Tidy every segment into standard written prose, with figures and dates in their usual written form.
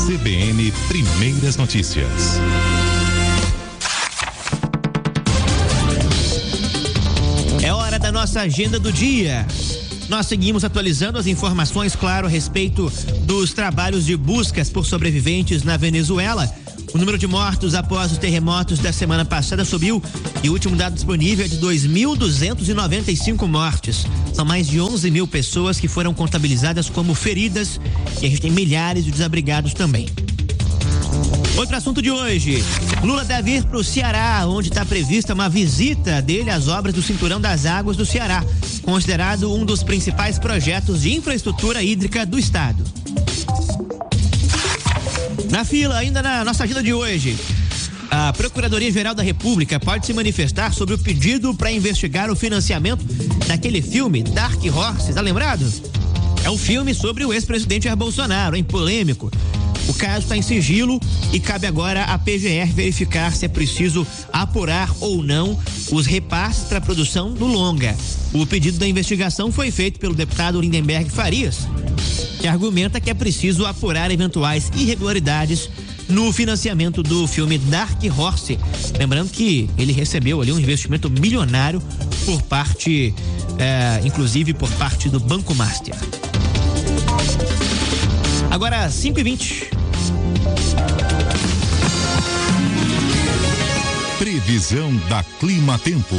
CBN Primeiras Notícias. É hora da nossa agenda do dia. Nós seguimos atualizando as informações, claro, a respeito dos trabalhos de buscas por sobreviventes na Venezuela. O número de mortos após os terremotos da semana passada subiu e o último dado disponível é de 2.295 mortes. São mais de 11 mil pessoas que foram contabilizadas como feridas e a gente tem milhares de desabrigados também. Outro assunto de hoje: Lula deve ir para o Ceará, onde está prevista uma visita dele às obras do Cinturão das Águas do Ceará, considerado um dos principais projetos de infraestrutura hídrica do estado. Na fila, ainda na nossa agenda de hoje, a Procuradoria-Geral da República pode se manifestar sobre o pedido para investigar o financiamento daquele filme Dark Horse, tá lembrado? É um filme sobre o ex-presidente Jair Bolsonaro, hein? Polêmico. O caso está em sigilo e cabe agora à PGR verificar se é preciso apurar ou não os repasses para a produção do longa. O pedido da investigação foi feito pelo deputado Lindenberg Farias, que argumenta que é preciso apurar eventuais irregularidades no financiamento do filme Dark Horse. Lembrando que ele recebeu ali um investimento milionário por parte, inclusive por parte do Banco Master. Agora 5h20. Previsão da Clima Tempo.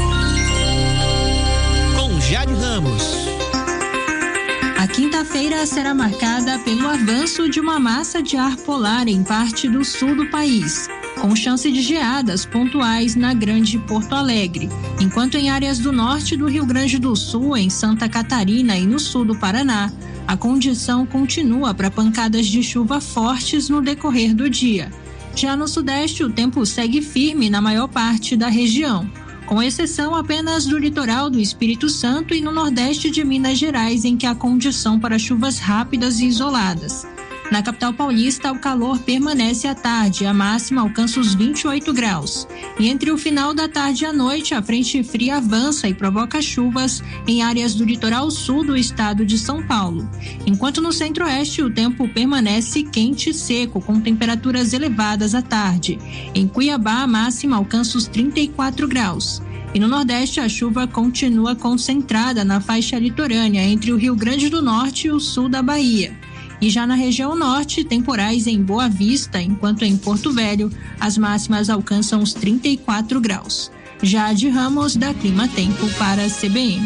Com Jade Ramos. A quinta-feira será marcada pelo avanço de uma massa de ar polar em parte do sul do país, com chance de geadas pontuais na Grande Porto Alegre, enquanto em áreas do norte do Rio Grande do Sul, em Santa Catarina e no sul do Paraná, a condição continua para pancadas de chuva fortes no decorrer do dia. Já no sudeste, o tempo segue firme na maior parte da região, com exceção apenas do litoral do Espírito Santo e no nordeste de Minas Gerais, em que há condição para chuvas rápidas e isoladas. Na capital paulista, o calor permanece à tarde, a máxima alcança os 28 graus. E entre o final da tarde e a noite, a frente fria avança e provoca chuvas em áreas do litoral sul do estado de São Paulo. Enquanto no centro-oeste, o tempo permanece quente e seco, com temperaturas elevadas à tarde. Em Cuiabá, a máxima alcança os 34 graus. E no Nordeste, a chuva continua concentrada na faixa litorânea entre o Rio Grande do Norte e o sul da Bahia. E já na região norte, temporais em Boa Vista, enquanto em Porto Velho, as máximas alcançam os 34 graus. Jade Ramos, da Clima Tempo, para a CBN.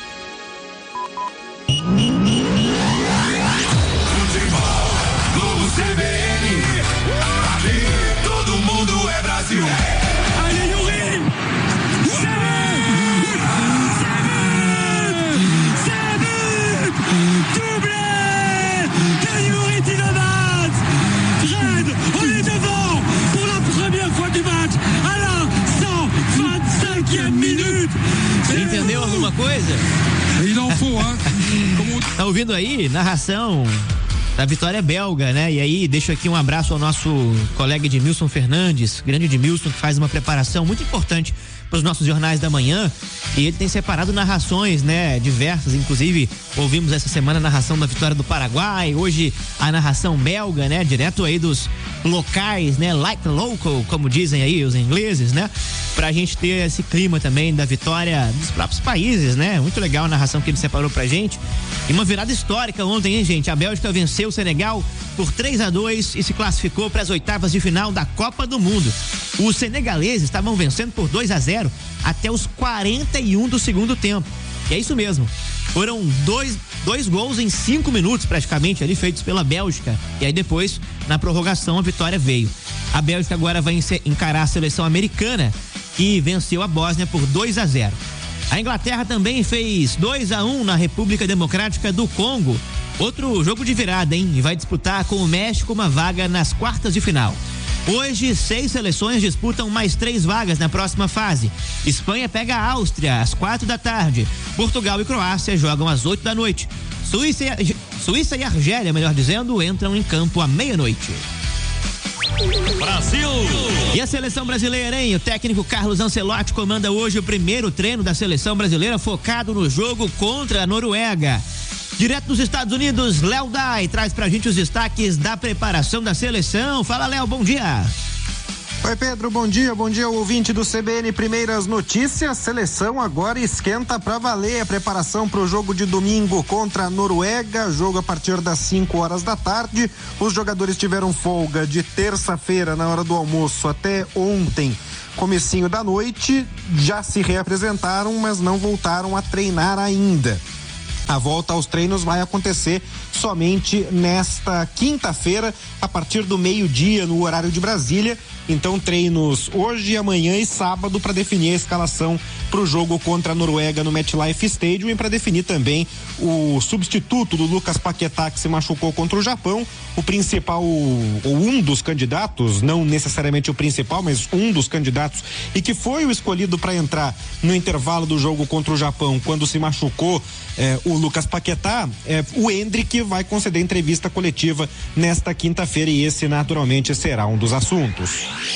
No CBN, aqui todo mundo é Brasil. Você entendeu alguma coisa? Tá ouvindo aí? Narração da vitória belga, né? E aí, deixo aqui um abraço ao nosso colega Edmilson Fernandes, grande Edmilson, que faz uma preparação muito importante para os nossos jornais da manhã, e ele tem separado narrações, né, diversas, inclusive ouvimos essa semana a narração da vitória do Paraguai, hoje a narração belga, né, direto aí dos locais, né, like local, como dizem aí os ingleses, né, pra gente ter esse clima também da vitória dos próprios países, né, muito legal a narração que ele separou pra gente, e uma virada histórica ontem, hein, gente, a Bélgica venceu o Senegal por 3-2 e se classificou para as oitavas de final da Copa do Mundo. Os senegaleses estavam vencendo por 2-0 até os 41 do segundo tempo. E é isso mesmo. Foram dois gols em 5 minutos praticamente ali feitos pela Bélgica. E aí depois, na prorrogação, a vitória veio. A Bélgica agora vai encarar a seleção americana, que venceu a Bósnia por 2-0. A Inglaterra também fez 2-1 na República Democrática do Congo. Outro jogo de virada, hein? E vai disputar com o México uma vaga nas quartas de final. Hoje, 6 seleções disputam mais 3 vagas na próxima fase. Espanha pega a Áustria às 4 da tarde. Portugal e Croácia jogam às 8 da noite. Suíça e Argélia, melhor dizendo, entram em campo à meia-noite. Brasil! E a seleção brasileira, hein? O técnico Carlos Ancelotti comanda hoje o primeiro treino da seleção brasileira focado no jogo contra a Noruega. Direto dos Estados Unidos, Léo Dai traz pra gente os destaques da preparação da seleção. Fala, Léo, bom dia. Oi, Pedro, bom dia ouvinte do CBN Primeiras Notícias. Seleção agora esquenta pra valer a preparação pro jogo de domingo contra a Noruega, jogo a partir das 5 horas da tarde. Os jogadores tiveram folga de terça-feira na hora do almoço até ontem, comecinho da noite, já se reapresentaram, mas não voltaram a treinar ainda. A volta aos treinos vai acontecer somente nesta quinta-feira, a partir do meio-dia, no horário de Brasília. Então, treinos hoje, amanhã e sábado para definir a escalação para o jogo contra a Noruega no MetLife Stadium e para definir também o substituto do Lucas Paquetá, que se machucou contra o Japão. O principal, ou um dos candidatos, não necessariamente o principal, mas um dos candidatos, e que foi o escolhido para entrar no intervalo do jogo contra o Japão, quando se machucou o Lucas Paquetá, o Endrick vai conceder entrevista coletiva nesta quinta-feira e esse naturalmente será um dos assuntos.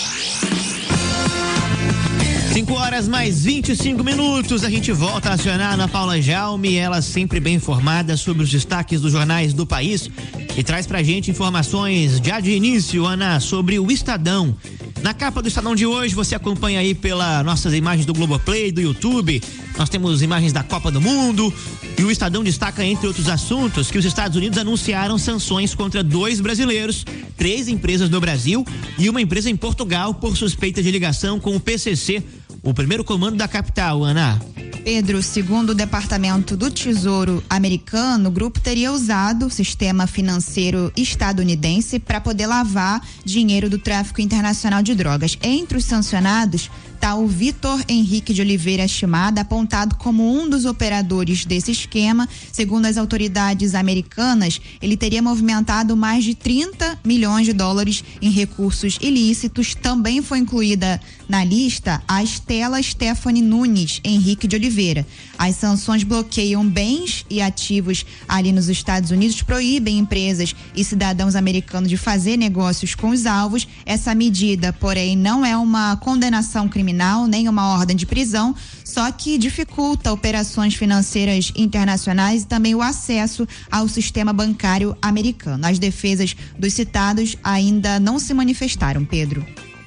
5 horas mais 25 minutos, a gente volta a acionar a Ana Paula Jaume, ela sempre bem informada sobre os destaques dos jornais do país e traz pra gente informações já de início, Ana, sobre o Estadão. Na capa do Estadão de hoje, você acompanha aí pelas nossas imagens do Globoplay, do YouTube, nós temos imagens da Copa do Mundo e o Estadão destaca, entre outros assuntos, que os Estados Unidos anunciaram sanções contra 2 brasileiros, 3 empresas do Brasil e uma empresa em Portugal por suspeita de ligação com o PCC, o primeiro comando da capital, Ana. Pedro, segundo o Departamento do Tesouro americano, o grupo teria usado o sistema financeiro estadunidense para poder lavar dinheiro do tráfico internacional de drogas. Entre os sancionados está o Vitor Henrique de Oliveira Shimada, apontado como um dos operadores desse esquema. Segundo as autoridades americanas, ele teria movimentado mais de 30 milhões de dólares em recursos ilícitos. Também foi incluída na lista a Estela Stephanie Nunes Henrique de Oliveira. As sanções bloqueiam bens e ativos ali nos Estados Unidos, proíbem empresas e cidadãos americanos de fazer negócios com os alvos. Essa medida, porém, não é uma condenação criminal, nem uma ordem de prisão, só que dificulta operações financeiras internacionais e também o acesso ao sistema bancário americano. As defesas dos citados ainda não se manifestaram, Pedro.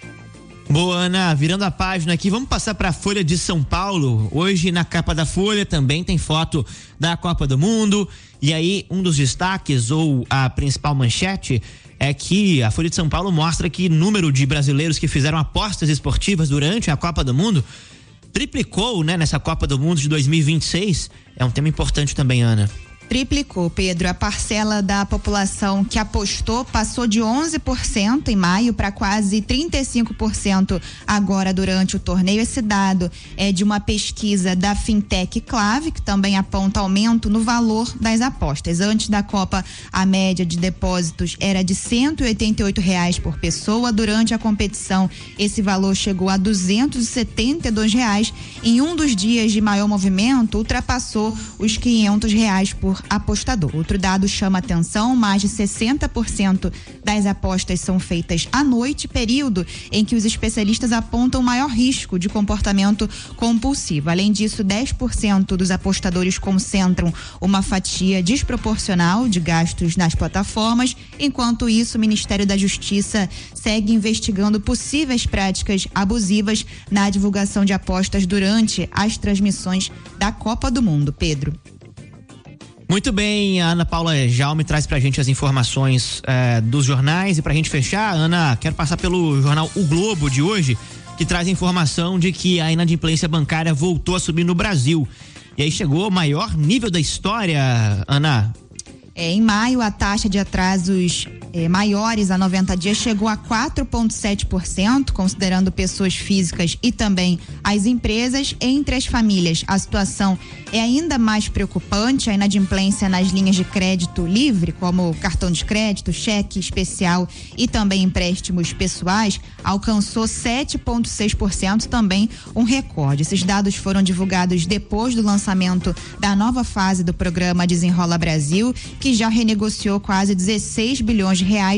Boa, Ana, virando a página aqui, vamos passar para a Folha de São Paulo. Hoje na capa da Folha também tem foto da Copa do Mundo e aí um dos destaques ou a principal manchete é que a Folha de São Paulo mostra que o número de brasileiros que fizeram apostas esportivas durante a Copa do Mundo triplicou, né, nessa Copa do Mundo de 2026. É um tema importante também, Ana. Triplicou, Pedro. A parcela da população que apostou passou de 11% em maio para quase 35% agora durante o torneio. Esse dado é de uma pesquisa da Fintech Clave, que também aponta aumento no valor das apostas. Antes da Copa, a média de depósitos era de R$188 por pessoa. Durante a competição, esse valor chegou a R$272. Em um dos dias de maior movimento, ultrapassou os R$500 por apostador. Outro dado chama atenção: mais de 60% das apostas são feitas à noite, período em que os especialistas apontam maior risco de comportamento compulsivo. Além disso, 10% dos apostadores concentram uma fatia desproporcional de gastos nas plataformas. Enquanto isso, o Ministério da Justiça segue investigando possíveis práticas abusivas na divulgação de apostas durante as transmissões da Copa do Mundo. Pedro. Muito bem, a Ana Paula Jaume traz pra gente as informações dos jornais e pra gente fechar, Ana, quero passar pelo jornal O Globo de hoje, que traz a informação de que a inadimplência bancária voltou a subir no Brasil. E aí chegou ao maior nível da história, Ana. Em maio, a taxa de atrasos maiores a 90 dias chegou a 4,7%, considerando pessoas físicas e também as empresas. Entre as famílias, a situação é ainda mais preocupante. A inadimplência nas linhas de crédito livre, como cartão de crédito, cheque especial e também empréstimos pessoais, alcançou 7,6%, também um recorde. Esses dados foram divulgados depois do lançamento da nova fase do programa Desenrola Brasil, que já renegociou quase 16 bilhões de reais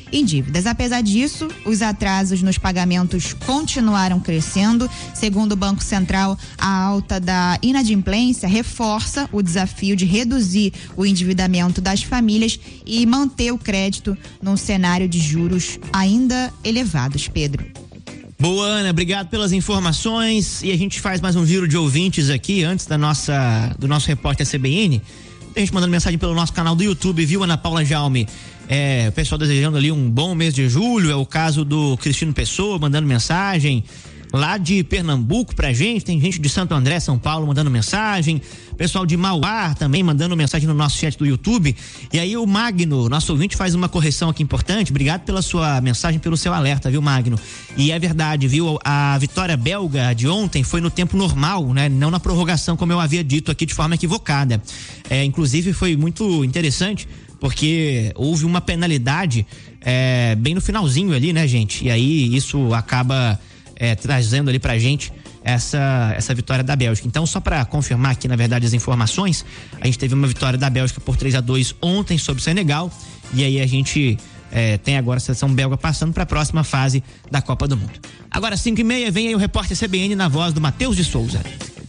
em dívidas. Apesar disso, os atrasos nos pagamentos continuaram crescendo. Segundo o Banco Central, a alta da inadimplência reforça o desafio de reduzir o endividamento das famílias e manter o crédito num cenário de juros ainda elevados, Pedro. Boa, Ana, obrigado pelas informações. E a gente faz mais um giro de ouvintes aqui antes do nosso repórter CBN. Tem gente mandando mensagem pelo nosso canal do YouTube, viu, Ana Paula Jaume? O pessoal desejando ali um bom mês de julho. É o caso do Cristino Pessoa mandando mensagem lá de Pernambuco pra gente. Tem gente de Santo André, São Paulo, mandando mensagem. Pessoal de Mauá também mandando mensagem no nosso chat do YouTube. E aí o Magno, nosso ouvinte, faz uma correção aqui importante. Obrigado pela sua mensagem, pelo seu alerta, viu, Magno? E é verdade, viu? A vitória belga de ontem foi no tempo normal, né? Não na prorrogação, como eu havia dito aqui de forma equivocada. Inclusive foi muito interessante, porque houve uma penalidade bem no finalzinho ali, né, gente? E aí isso acaba trazendo ali pra gente essa vitória da Bélgica. Então, só para confirmar aqui, na verdade, as informações, a gente teve uma vitória da Bélgica por 3-2 ontem sobre o Senegal, e aí a gente tem agora a seleção belga passando para a próxima fase da Copa do Mundo. Agora 5:30, vem aí o repórter CBN na voz do Matheus de Souza.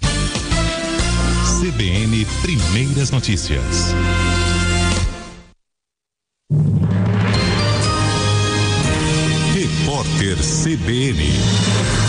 CBN Primeiras Notícias. Repórter CBN.